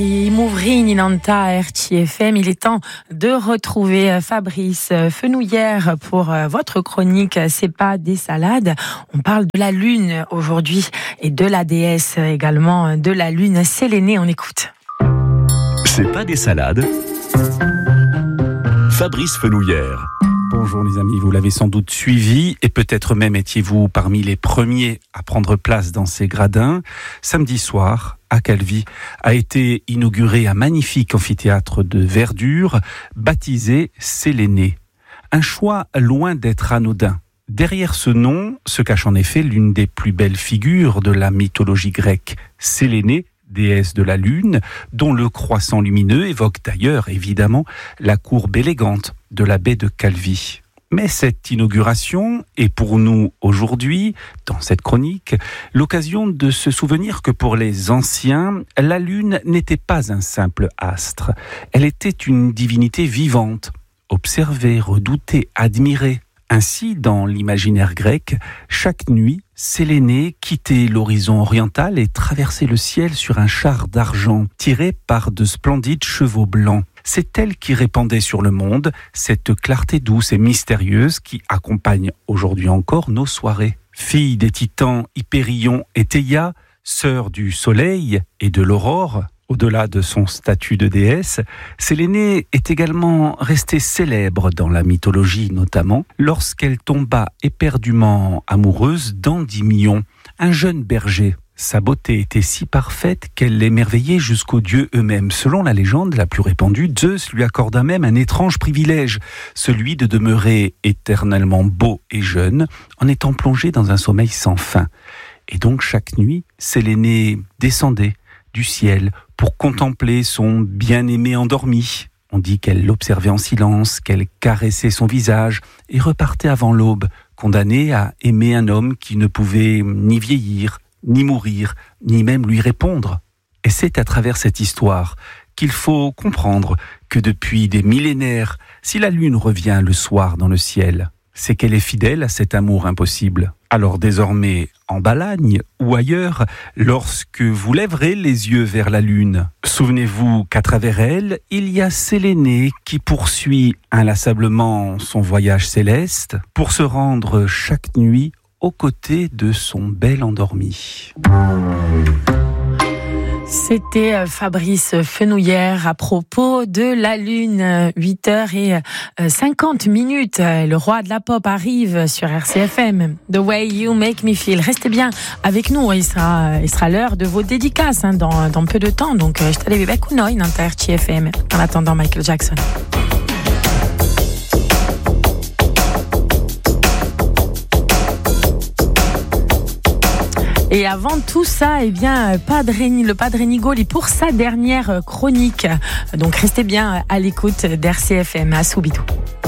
Mouvrin Inanta RTFM, il est temps de retrouver Fabrice Fenouillère pour votre chronique C'est pas des salades. On parle de la lune aujourd'hui et de la déesse également de la lune, Sélénée. On écoute. C'est pas des salades. Fabrice Fenouillère. Bonjour les amis, vous l'avez sans doute suivi et peut-être même étiez-vous parmi les premiers à prendre place dans ces gradins. Samedi soir, à Calvi, a été inauguré un magnifique amphithéâtre de verdure baptisé Sélénée. Un choix loin d'être anodin. Derrière ce nom se cache en effet l'une des plus belles figures de la mythologie grecque, Sélénée, déesse de la lune, dont le croissant lumineux évoque d'ailleurs évidemment la courbe élégante de la baie de Calvi. Mais cette inauguration est pour nous aujourd'hui, dans cette chronique, l'occasion de se souvenir que pour les anciens, la lune n'était pas un simple astre. Elle était une divinité vivante, observée, redoutée, admirée. Ainsi, dans l'imaginaire grec, chaque nuit, Sélénée quittait l'horizon oriental et traversait le ciel sur un char d'argent tiré par de splendides chevaux blancs. C'est elle qui répandait sur le monde cette clarté douce et mystérieuse qui accompagne aujourd'hui encore nos soirées. Fille des titans Hypérion et Théia, sœur du soleil et de l'aurore, au-delà de son statut de déesse, Sélénée est également restée célèbre dans la mythologie, notamment lorsqu'elle tomba éperdument amoureuse d'Endymion, un jeune berger. Sa beauté était si parfaite qu'elle l'émerveillait jusqu'aux dieux eux-mêmes. Selon la légende la plus répandue, Zeus lui accorda même un étrange privilège, celui de demeurer éternellement beau et jeune, en étant plongé dans un sommeil sans fin. Et donc chaque nuit, Sélénée descendait du ciel pour contempler son bien-aimé endormi. On dit qu'elle l'observait en silence, qu'elle caressait son visage et repartait avant l'aube, condamnée à aimer un homme qui ne pouvait ni vieillir, ni mourir, ni même lui répondre. Et c'est à travers cette histoire qu'il faut comprendre que depuis des millénaires, si la lune revient le soir dans le ciel, c'est qu'elle est fidèle à cet amour impossible. Alors désormais, en Balagne ou ailleurs, lorsque vous lèverez les yeux vers la lune, souvenez-vous qu'à travers elle, il y a Sélénée qui poursuit inlassablement son voyage céleste pour se rendre chaque nuit aux côtés de son bel endormi. C'était Fabrice Fenouillère à propos de la lune, 8h50. Le roi de la pop arrive sur RCFM. The Way You Make Me Feel. Restez bien avec nous, il sera l'heure de vos dédicaces dans peu de temps. Donc, je t'allais avec Unoï dans RCFM. En attendant Michael Jackson. Et avant tout ça, le Padre Nigoli pour sa dernière chronique. Donc restez bien à l'écoute d'RCFM. À Soubidou.